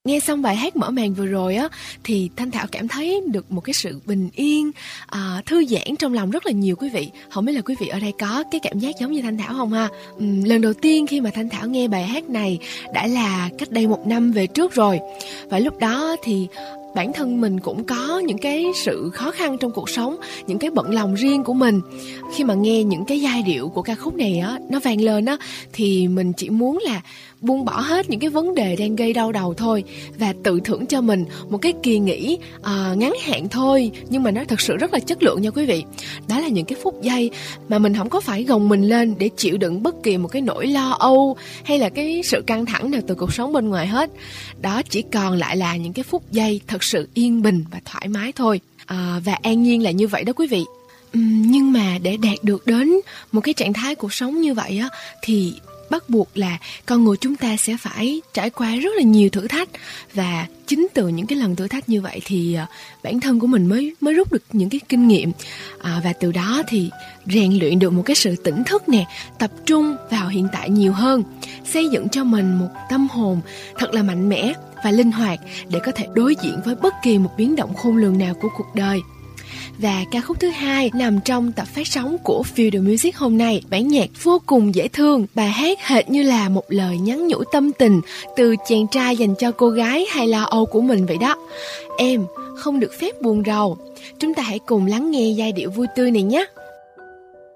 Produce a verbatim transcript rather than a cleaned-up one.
Nghe xong bài hát mở màn vừa rồi á, thì Thanh Thảo cảm thấy được một cái sự bình yên, à, thư giãn trong lòng rất là nhiều quý vị. Không biết là quý vị ở đây có cái cảm giác giống như Thanh Thảo không ha? Uhm, lần đầu tiên khi mà Thanh Thảo nghe bài hát này đã là cách đây một năm về trước rồi. Và lúc đó thì bản thân mình cũng có những cái sự khó khăn trong cuộc sống, những cái bận lòng riêng của mình. Khi mà nghe những cái giai điệu của ca khúc này á, nó vang lên á, thì mình chỉ muốn là buông bỏ hết những cái vấn đề đang gây đau đầu thôi, và tự thưởng cho mình một cái kỳ nghỉ uh, ngắn hạn thôi, nhưng mà nó thật sự rất là chất lượng nha quý vị. Đó là những cái phút giây mà mình không có phải gồng mình lên để chịu đựng bất kỳ một cái nỗi lo âu hay là cái sự căng thẳng nào từ cuộc sống bên ngoài hết. Đó chỉ còn lại là những cái phút giây thật sự yên bình và thoải mái thôi, uh, và an nhiên là như vậy đó quý vị. Uhm, nhưng mà để đạt được đến một cái trạng thái cuộc sống như vậy á, thì bắt buộc là con người chúng ta sẽ phải trải qua rất là nhiều thử thách. Và chính từ những cái lần thử thách như vậy thì uh, bản thân của mình mới mới rút được những cái kinh nghiệm, uh, và từ đó thì rèn luyện được một cái sự tỉnh thức nè, tập trung vào hiện tại nhiều hơn, xây dựng cho mình một tâm hồn thật là mạnh mẽ và linh hoạt để có thể đối diện với bất kỳ một biến động khôn lường nào của cuộc đời. Và ca khúc thứ hai nằm trong tập phát sóng của Feel the Music hôm nay. Bản nhạc vô cùng dễ thương, bài hát hệt như là một lời nhắn nhủ tâm tình từ chàng trai dành cho cô gái hay lo âu của mình vậy đó. Em không được phép buồn rầu. Chúng ta hãy cùng lắng nghe giai điệu vui tươi này nhé.